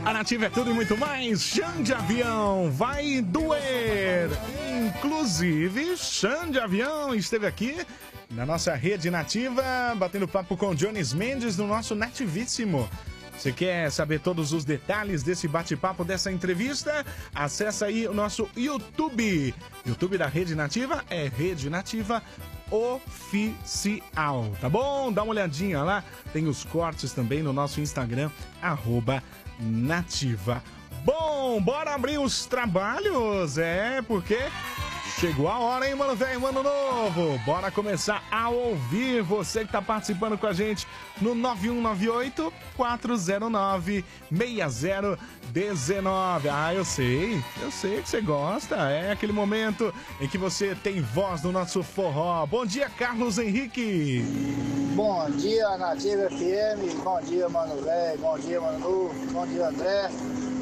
A Nativa é tudo e muito mais. Xande Avião vai doer. Inclusive, Xande Avião esteve aqui na nossa rede Nativa, batendo papo com Jones Mendes no nosso Nativíssimo. Você quer saber todos os detalhes desse bate-papo, dessa entrevista? Acesse aí o nosso YouTube. YouTube da Rede Nativa é Rede Nativa Oficial, tá bom? Dá uma olhadinha lá. Tem os cortes também no nosso Instagram, @Nativa. Bom, bora abrir os trabalhos, porque chegou a hora, hein, mano velho, mano novo. Bora começar a ouvir você que tá participando com a gente no 9198-409-6019. Ah, eu sei que você gosta. É aquele momento em que você tem voz no nosso forró. Bom dia, Carlos Henrique. Bom dia, Nativa FM. Bom dia, mano velho. Bom dia, mano novo. Bom dia, André.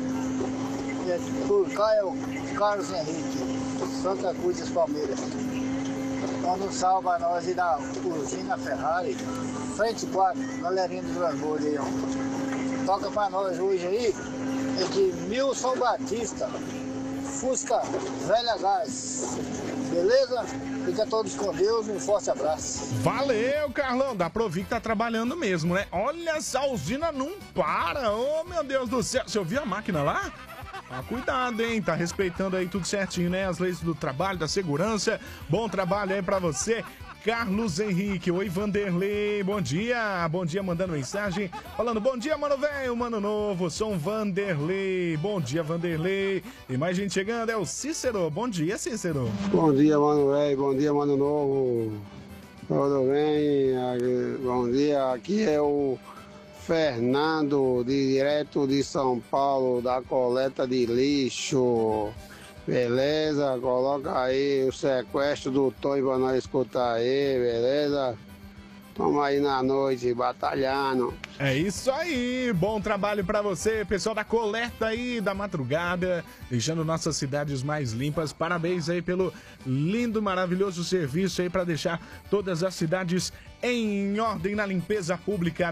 Por cá é o Carlos Henrique, Santa Cruz das Palmeiras. Manda um salve a nós e da usina Ferrari, frente 4, galerinha do Transbordo aí, ó. Toca pra nós hoje aí, é de Milson Batista, Fusca Velha Gás. Beleza? Fica todos com Deus, um forte abraço. Valeu, Carlão. Dá pra ouvir que tá trabalhando mesmo, né? Olha, essa usina não para. Oh, meu Deus do céu. Você ouviu a máquina lá? Ah, cuidado, hein? Tá respeitando aí tudo certinho, né? As leis do trabalho, da segurança. Bom trabalho aí pra você, Carlos Henrique. Oi, Vanderlei. Bom dia. Bom dia, mandando mensagem. Falando, bom dia, mano velho, mano novo. Sou um Vanderlei. Bom dia, Vanderlei. Tem mais gente chegando. É o Cícero. Bom dia, Cícero. Bom dia, mano velho. Bom dia, mano novo. Tudo bem? Bom dia. Aqui é o Fernando, direto de São Paulo, da coleta de lixo. Beleza? Coloca aí o sequestro do Toy pra nós escutar aí, beleza? Tamo aí na noite, batalhando. É isso aí, bom trabalho pra você, pessoal da coleta aí da madrugada, deixando nossas cidades mais limpas. Parabéns aí pelo lindo, maravilhoso serviço aí pra deixar todas as cidades em ordem na limpeza pública.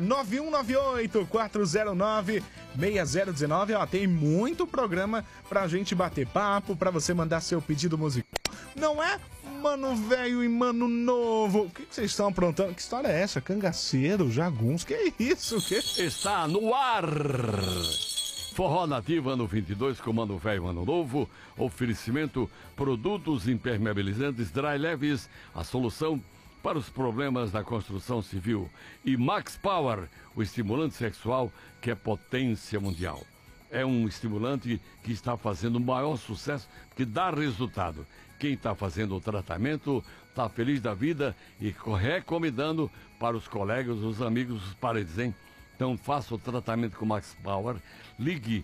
9198-409-6019. Ó, tem muito programa pra gente bater papo, pra você mandar seu pedido musical. Não é, mano velho e mano novo? O que vocês estão aprontando? Que história é essa? Cangaceiro, jagunço, que isso? Que... Está no ar! Forró Nativa ano 22, comando velho ano novo. Oferecimento, produtos impermeabilizantes Dry Leves, a solução para os problemas da construção civil. E Max Power, o estimulante sexual que é potência mundial. É um estimulante que está fazendo o maior sucesso, que dá resultado. Quem está fazendo o tratamento está feliz da vida e recomendando para os colegas, os amigos, os parentes, hein? Então faça o tratamento com Max Power. Ligue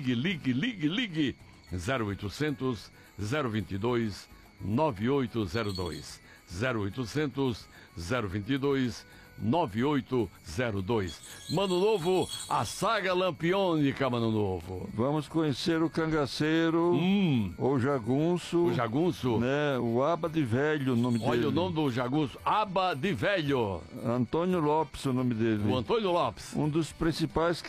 0800 022 9802. 0800 022 9802. Mano Novo, a saga lampiônica, Mano Novo. Vamos conhecer o cangaceiro, ou jagunço. O jagunço? Né, o Aba de Velho, o nome dele. Olha o nome do jagunço, Aba de Velho. Antônio Lopes, o nome dele. O Antônio Lopes. Um dos principais